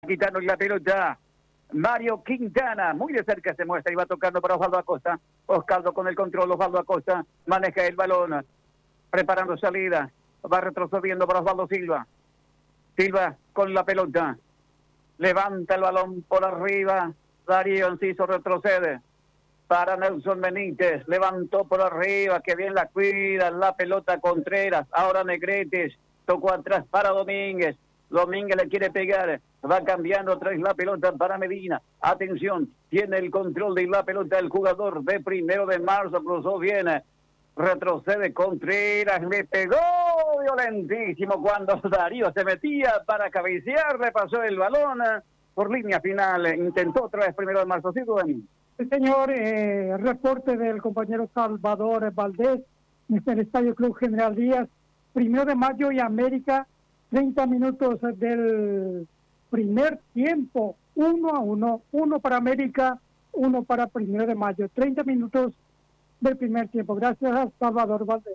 quitando la pelota. Mario Quintana, muy de cerca se muestra y va tocando para Osvaldo Acosta. Osvaldo con el control, Osvaldo Acosta maneja el balón, preparando salida. Va retrocediendo para Osvaldo Silva. Silva con la pelota. Levanta el balón por arriba. Darío Enciso retrocede. Para Nelson Benítez. Levantó por arriba. Que bien la cuida. La pelota Contreras. Ahora Negrete. Tocó atrás para Domínguez. Domínguez le quiere pegar. Va cambiando otra vez la pelota para Medina. Atención. Tiene el control de la pelota el jugador de 1 de marzo. Cruzó bien. Retrocede Contreras, le pegó violentísimo cuando Darío se metía para cabecear, le pasó el balón por línea final, intentó otra vez 1 de marzo. ¿Sí, Dani? Sí, señor, reporte del compañero Salvador Valdés, en el Estadio Club General Díaz, 1 de mayo y América, 30 minutos del primer tiempo, 1-1, 1 para América, 1 para 1 de mayo, 30 minutos del primer tiempo. Gracias a Salvador Valdés.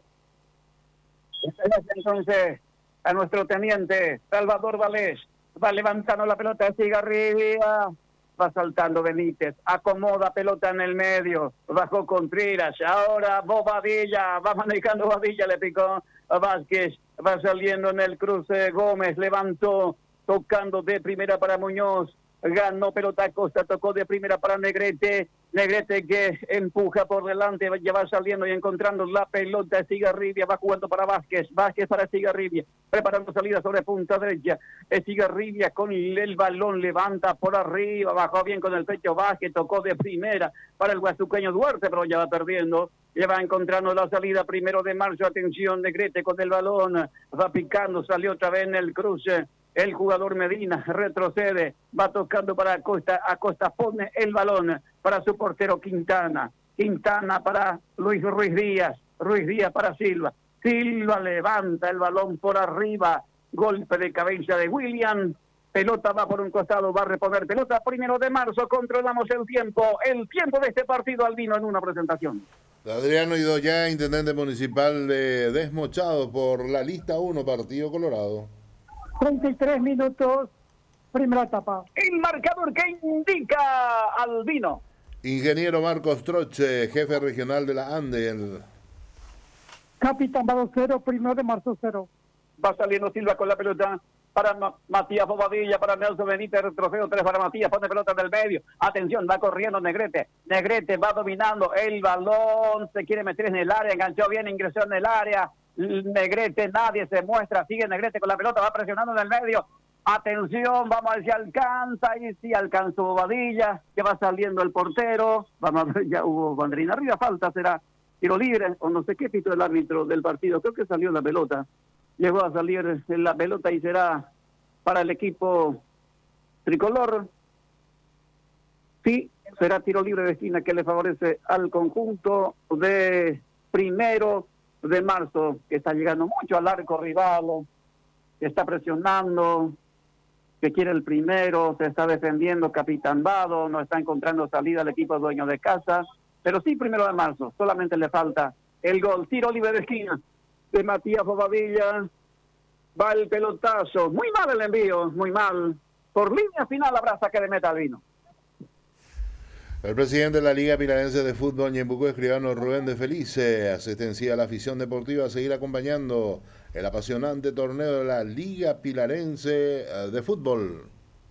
Entonces, a nuestro teniente Salvador Valdés, va levantando la pelota, sigue arriba, va saltando Benítez, acomoda pelota en el medio, bajó Contreras, ahora Bobadilla, va manejando Bobadilla, le picó a Vázquez, va saliendo en el cruce Gómez, levantó, tocando de primera para Muñoz, ganó pelota Acosta, tocó de primera para Negrete, Negrete que empuja por delante, ya va saliendo y encontrando la pelota, Estigarribia va jugando para Vázquez, Vázquez para Estigarribia, preparando salida sobre punta derecha, Estigarribia con el balón, levanta por arriba, bajó bien con el pecho Vázquez, tocó de primera para el guastuqueño Duarte, pero ya va perdiendo, ya va encontrando la salida 1 de marzo, atención Negrete con el balón, va picando, salió otra vez en el cruce, el jugador Medina retrocede, va tocando para Acosta, Acosta pone el balón para su portero Quintana, Quintana para Ruiz Díaz, Ruiz Díaz para Silva, Silva levanta el balón por arriba, golpe de cabeza de William, pelota va por un costado, va a reponer pelota 1 de marzo, controlamos el tiempo de este partido Albino en una presentación. Adriano Idoya, intendente municipal de Desmochado por la lista 1, Partido Colorado. 33 minutos, primera etapa. El marcador que indica Albino. Ingeniero Marcos Troche, jefe regional de la ANDE. Capitán Vado 0, 1 de marzo 0. Va saliendo Silva con la pelota para Matías Bobadilla, para Nelson Benítez, retrocedo 3 para Matías, pone pelota del medio. Atención, va corriendo Negrete. Negrete va dominando el balón, se quiere meter en el área, enganchó bien, ingresó en el área. Negrete, nadie se muestra, sigue Negrete con la pelota, va presionando en el medio, atención, vamos a ver si alcanza, y si alcanzó Bobadilla, que va saliendo el portero, vamos a ver, ya hubo banderina arriba, falta, será tiro libre, o no sé qué pito el árbitro del partido, creo que salió la pelota, llegó a salir la pelota y será para el equipo tricolor, sí, será tiro libre de esquina que le favorece al conjunto de 1 de marzo, que está llegando mucho al arco rival, que está presionando, que quiere el primero, se está defendiendo Capitán Vado, no está encontrando salida el equipo dueño de casa, pero sí 1 de marzo, solamente le falta el gol, tiro libre de esquina de Matías Bobadilla, va el pelotazo, muy mal el envío, muy mal, por línea final habrá saque de meta Albino. El presidente de la Liga Pilarense de Fútbol, Ñembucú Escribano Rubén de Felice, asistencia a la afición deportiva a seguir acompañando el apasionante torneo de la Liga Pilarense de Fútbol.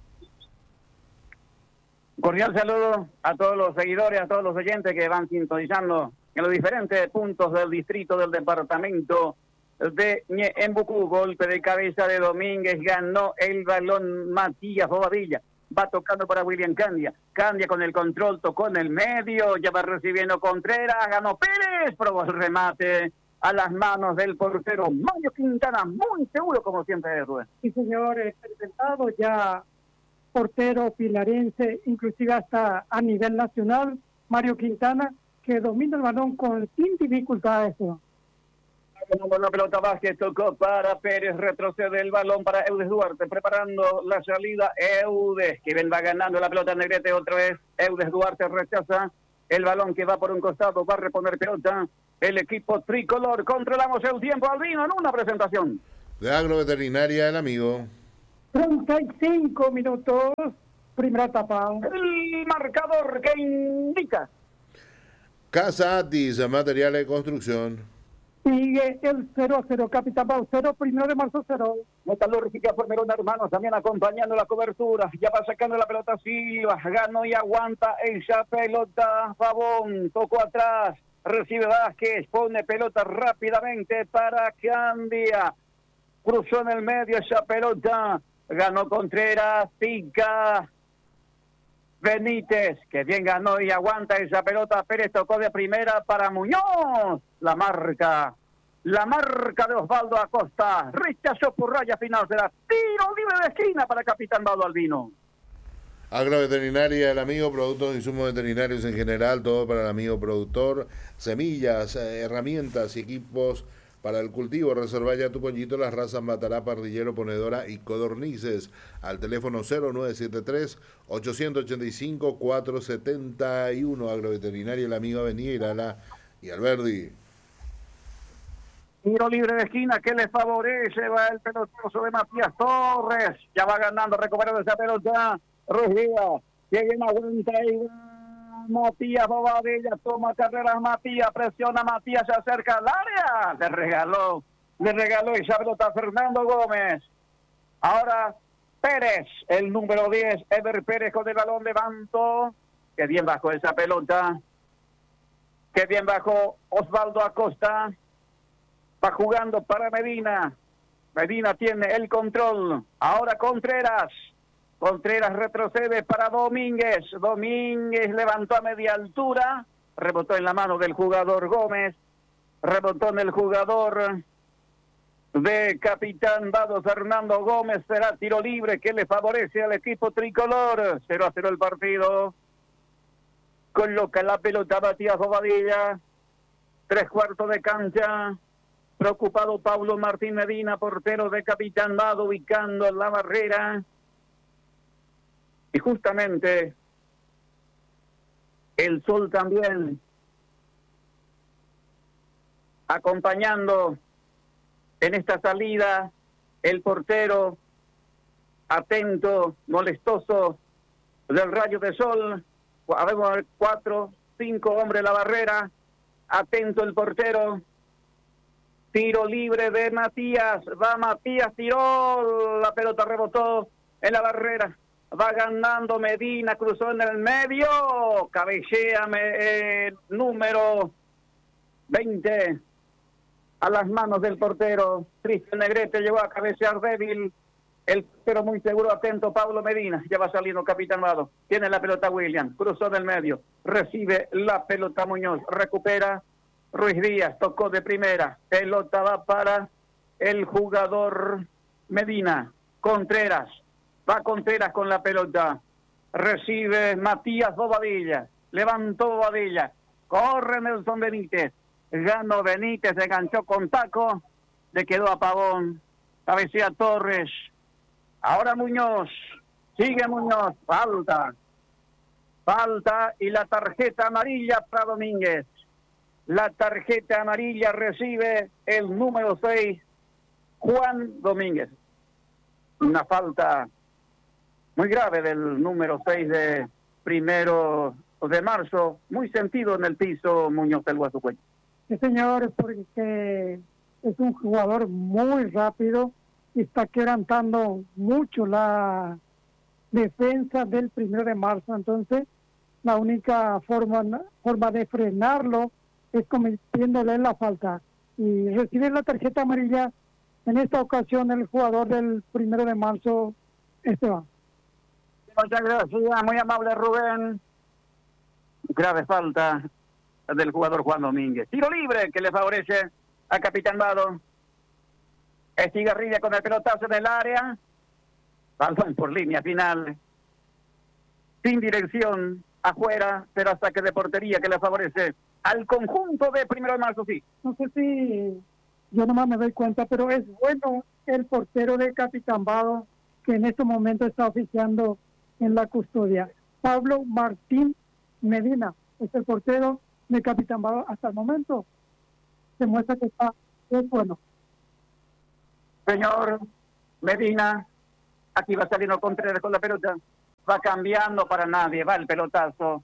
Cordial saludo a todos los seguidores, a todos los oyentes que van sintonizando en los diferentes puntos del distrito del departamento de Ñembucú. Golpe de cabeza de Domínguez, ganó el balón Matías Bobadilla. Va tocando para William Candia. Candia con el control, tocó en el medio, ya va recibiendo Contreras, ganó Pérez, probó el remate a las manos del portero Mario Quintana, muy seguro como siempre, Rubén. Sí, señor, presentado ya portero pilarense, inclusive hasta a nivel nacional, Mario Quintana, que domina el balón sin dificultades. La pelota Vázquez tocó para Pérez, retrocede el balón para Eudes Duarte, preparando la salida Eudes, que va ganando la pelota Negrete otra vez, Eudes Duarte rechaza el balón que va por un costado, va a reponer pelota el equipo tricolor. Controlamos el tiempo Albino en una presentación De Agroveterinaria El Amigo. 35 minutos, primera etapa. El marcador que indica. Casa Atis, materiales de construcción. Sigue el 0-0, Capitán Bado 0, 1 de marzo 0. Metalúrgica Formerón Hermanos también acompañando la cobertura. Ya va sacando la pelota Silva. Ganó y aguanta esa pelota. Pavón tocó atrás. Recibe Vázquez. Pone pelota rápidamente para Candia. Cruzó en el medio esa pelota. Ganó Contreras. Pica Benítez, que bien ganó y aguanta esa pelota. Pérez tocó de primera para Muñoz. La marca de Osvaldo Acosta. Rechazó por raya final. Será tiro libre de esquina para Capitán Bado Albino. Agroveterinaria, el amigo, productos e insumos veterinarios en general, todo para el amigo productor, semillas, herramientas y equipos para el cultivo. Reserva ya tu pollito, las razas Matará, Parrillero, Ponedora y Codornices al teléfono 0973-885-471. Agroveterinaria, el amigo Avenida Irala y Alberdi. Tiro libre de esquina que le favorece, va el pelotazo de Matías Torres, ya va ganando, recuperando esa pelota, Rugía, llega en la vuelta y Matías Bobadilla, toma carreras Matías, presiona Matías, se acerca al área, le regaló esa pelota a Fernando Gómez. Ahora Pérez, el número 10, Ever Pérez con el balón, levantó, que bien bajó esa pelota, que bien bajó Osvaldo Acosta. Va jugando para Medina. Medina tiene el control. Ahora Contreras. Contreras retrocede para Domínguez. Domínguez levantó a media altura. Rebotó en la mano del jugador Gómez. Rebotó en el jugador de Capitán Bado, Fernando Gómez. Será tiro libre que le favorece al equipo tricolor. 0-0 el partido. Coloca la pelota Matías Bobadilla. 3/4 de cancha. Preocupado Pablo Martín Medina, portero de Capitán Bado, ubicando la barrera. Y justamente el sol también acompañando en esta salida. El portero atento, molestoso del rayo de sol. Habemos 4, 5 hombres en la barrera. Atento el portero. Tiro libre de Matías. Va Matías, tiró. La pelota rebotó en la barrera. Va ganando Medina, cruzó en el medio. Cabecea el número 20 a las manos del portero. Cristian Negrete llegó a cabecear débil. El portero muy seguro, atento Pablo Medina. Ya va saliendo Capitán Bado. Tiene la pelota William. Cruzó en el medio. Recibe la pelota Muñoz. Recupera Ruiz Díaz, tocó de primera, pelota va para el jugador Medina. Contreras, va Contreras con la pelota, recibe Matías Bobadilla, levantó Bobadilla, corre Nelson Benítez, ganó Benítez, se enganchó con taco, le quedó a Pavón, cabecea Torres, ahora Muñoz, sigue Muñoz, falta y la tarjeta amarilla para Domínguez. La tarjeta amarilla recibe el número 6, Juan Domínguez. Una falta muy grave del número 6 de 1 de marzo, muy sentido en el piso Muñoz del Guasucueño. Sí, señor, porque es un jugador muy rápido y está quebrantando mucho la defensa del 1 de marzo. Entonces, la única forma de frenarlo es cometiéndole la falta. Y recibe la tarjeta amarilla en esta ocasión el jugador del 1 de marzo, Esteban. Muchas gracias, muy amable Rubén. Grave falta del jugador Juan Domínguez. Tiro libre que le favorece a Capitán Bado. Estigarribia con el pelotazo en el área. Balón por línea final. Sin dirección, afuera, pero ataque de portería que le favorece al conjunto de 1 de marzo, sí. No sé si yo nomás me doy cuenta, pero es bueno el portero de Capitán Bado, que en este momento está oficiando en la custodia. Pablo Martín Medina es el portero de Capitán Bado hasta el momento. Se muestra que es bueno. Señor Medina, Aquí va saliendo Contreras con la pelota. Va cambiando para nadie. Va el pelotazo.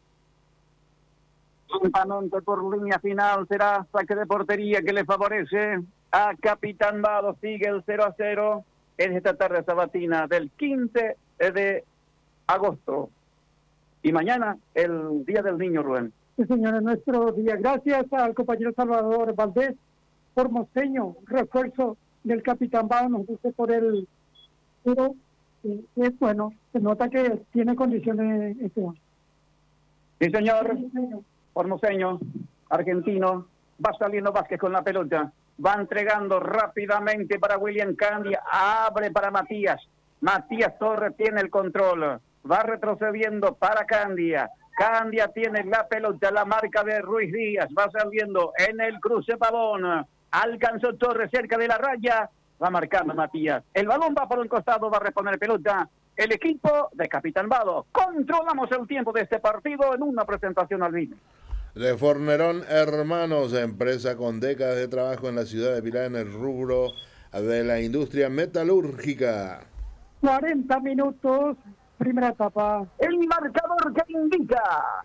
Juntamente por línea final será saque de portería que le favorece a Capitán Vado. Sigue el 0-0 en esta tarde sabatina del 15 de agosto. Y mañana el Día del Niño, Rubén. Sí, señor, en nuestro día. Gracias al compañero Salvador Valdés, formoseño, refuerzo del Capitán Vado. Nos gusta por el... Pero es bueno, se nota que tiene condiciones este año. Sí, señor. Formoseño, argentino, va saliendo Vázquez con la pelota, va entregando rápidamente para William Candia, abre para Matías Torres tiene el control, va retrocediendo para Candia tiene la pelota, la marca de Ruiz Díaz, va saliendo en el cruce Pavón, alcanzó Torres cerca de la raya, va marcando Matías, el balón va por un costado, va a reponer pelota. El equipo de Capitán Vado. Controlamos el tiempo de este partido en una presentación al vino. De Fornerón Hermanos, empresa con décadas de trabajo en la ciudad de Pilar en el rubro de la industria metalúrgica. 40 minutos, primera etapa. El marcador que indica.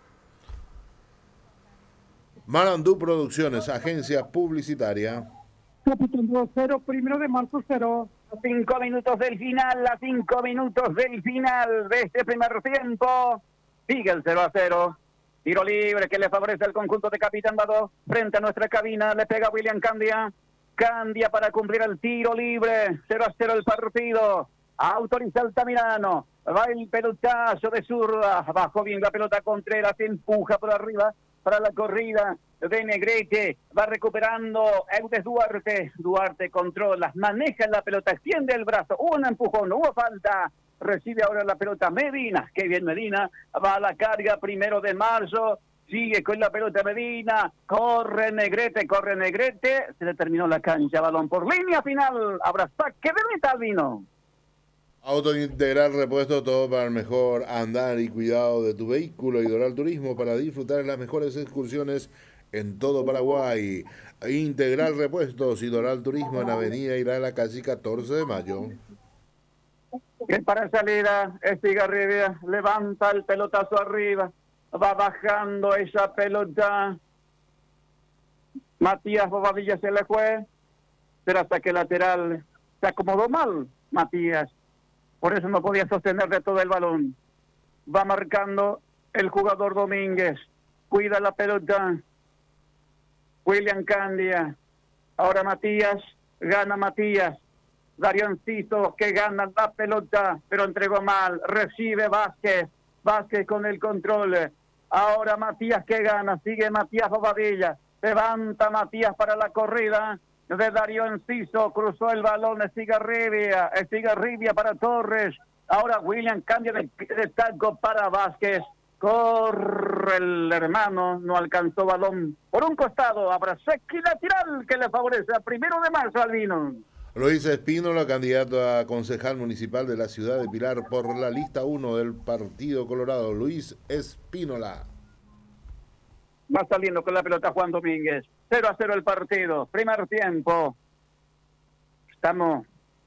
Marandú Producciones, agencia publicitaria. Capitán 2-0, 1 de marzo 0. A 5 minutos del final, a 5 minutos del final de este primer tiempo. Sigue el 0-0. Tiro libre que le favorece al conjunto de Capitán Vado. Frente a nuestra cabina, le pega William Candia. Candia para cumplir el tiro libre. 0-0 el partido. Autoriza Altamirano. Va el pelotazo de zurda. Bajó bien la pelota Contreras. Se empuja por arriba para la corrida de Negrete. Va recuperando Eudes Duarte. Duarte controla. Maneja la pelota. Extiende el brazo. Un empujón. Hubo falta. Recibe ahora la pelota Medina. Qué bien Medina. Va a la carga 1 de marzo. Sigue con la pelota Medina. Corre Negrete. Se le terminó la cancha. Balón por línea final. Habrá saque de meta, Vino. Auto Integral Repuesto, todo para el mejor andar y cuidado de tu vehículo. Y Doral Turismo para disfrutar de las mejores excursiones en todo Paraguay. Integral Repuestos y Doral Turismo en Avenida Irala, casi 14 de mayo. Que para salida, Estigarribia levanta el pelotazo arriba, va bajando esa pelota. Matías Bobadilla se le fue, pero hasta que lateral se acomodó mal Matías, por eso no podía sostener de todo el balón. Va marcando el jugador Domínguez, cuida la pelota William Candia, ahora Matías, gana Matías. Darioncito que gana la pelota, pero entregó mal, recibe Vázquez con el control, ahora Matías que gana, sigue Matías Bobadilla, levanta Matías para la corrida de Darío Enciso, cruzó el balón, Estigarribia para Torres, ahora William cambia de taco para Vázquez, corre el hermano, no alcanzó balón, por un costado, habrá sequi lateral que le favorece a 1 de marzo al Vino. Luis Espínola, candidato a concejal municipal de la ciudad de Pilar por la lista 1 del Partido Colorado. Luis Espínola. Va saliendo con la pelota Juan Domínguez. 0-0 el partido. Primer tiempo. Estamos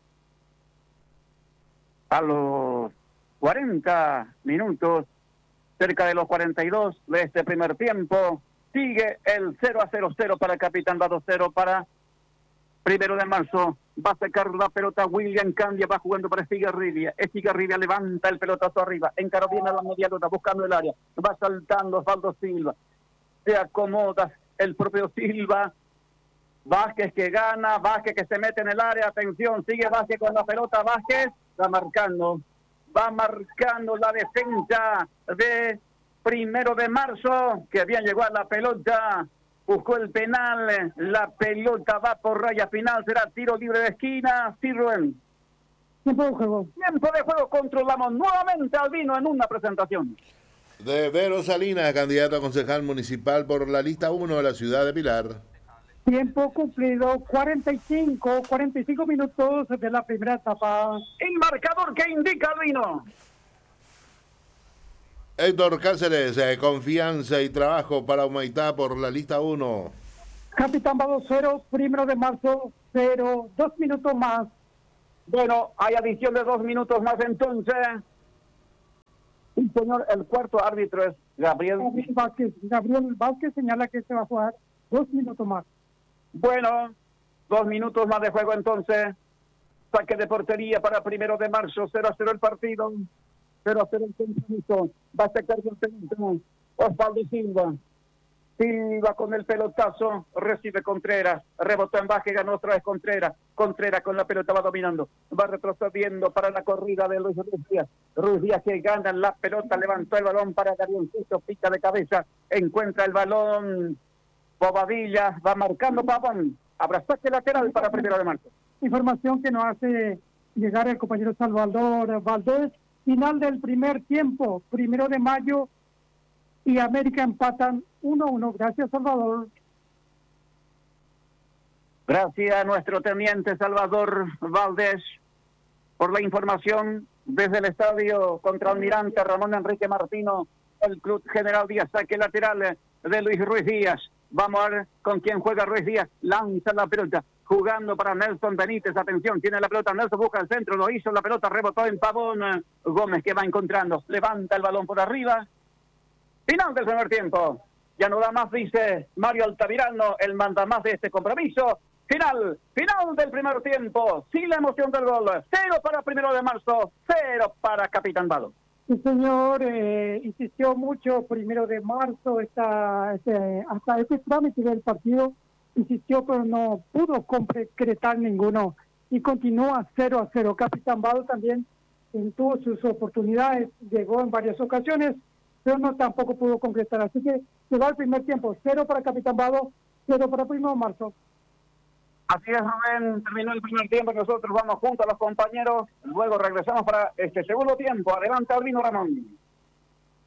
a los 40 minutos, cerca de los 42 de este primer tiempo. Sigue el 0-0 para Capitán Vado, 0 para 1 de marzo. Va a sacar la pelota William Candia, va jugando para Estigarribia. Estigarribia levanta el pelotazo arriba, encaró bien a la media luna, buscando el área. Va saltando Osvaldo Silva. Se acomoda el propio Silva. Vázquez que gana, Vázquez que se mete en el área. Atención, sigue Vázquez con la pelota. Vázquez va marcando la defensa de 1 de marzo, que bien llegó a la pelota. Buscó el penal, la pelota va por raya final, será tiro libre de esquina. Sí, Rubén. Tiempo de juego. Tiempo de juego, controlamos nuevamente al Vino en una presentación. De Vero Salinas, candidato a concejal municipal por la lista 1 de la ciudad de Pilar. Tiempo cumplido, 45 minutos de la primera etapa. El marcador que indica al Vino. Héctor Cáceres, confianza y trabajo para Humaitá por la lista 1. Capitán Vado 0, 1 de marzo 0, 2 minutos más. Bueno, hay adición de 2 minutos más entonces. Sí, señor, el cuarto árbitro es Gabriel Vázquez. Gabriel Vázquez señala que se va a jugar 2 minutos más. Bueno, 2 minutos más de juego entonces. Saque de portería para 1 de marzo, 0-0 el partido. 0-0 el compromiso. Va a sacar del pelotazo Osvaldo Silva. Silva con el pelotazo, recibe Contreras, rebotó en baje, ganó otra vez Contreras. Contreras con la pelota va dominando, va retrocediendo para la corrida de Luis Díaz. Ruiz Díaz que gana la pelota, levantó el balón para Darioncito, pica de cabeza, encuentra el balón. Bobadilla va marcando Pavón. Habrá saque lateral para 1 de marzo. Información que nos hace llegar el compañero Salvador Valdés. Final del primer tiempo, 1 de mayo, y América empatan 1-1. Gracias, Salvador. Gracias a nuestro teniente Salvador Valdés por la información desde el estadio contra Almirante Ramón Enrique Martino, el Club General Díaz, saque lateral de Luis Ruiz Díaz. Vamos a ver con quién juega Ruiz Díaz. Lanza la pelota, jugando para Nelson Benítez. Atención, tiene la pelota. Nelson busca el centro, lo hizo, la pelota rebotó en Pavón. Gómez que va encontrando, levanta el balón por arriba. Final del primer tiempo. Ya no da más, dice Mario Altamirano, el mandamás de este compromiso. Final del primer tiempo. Sin la emoción del gol. 0 para 1 de marzo, 0 para Capitán Vado. Sí, señor, insistió mucho 1 de marzo hasta este trámite del partido, insistió, pero no pudo concretar ninguno y continúa 0-0. Capitán Vado también tuvo sus oportunidades, llegó en varias ocasiones, pero no tampoco pudo concretar. Así que se va el primer tiempo, 0 para Capitán Vado, 0 para 1 de marzo. Así es, Rubén, terminó el primer tiempo, nosotros vamos juntos a los compañeros, luego regresamos para este segundo tiempo. Adelante, Albino Ramón.